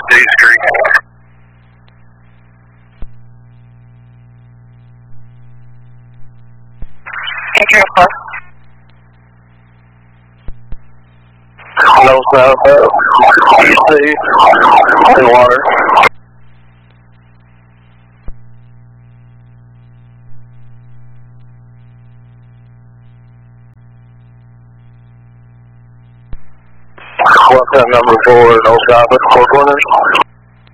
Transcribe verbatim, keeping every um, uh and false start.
Days Creek. Andrew Plus. No south of E C and water. What's that number four, no south of four corners?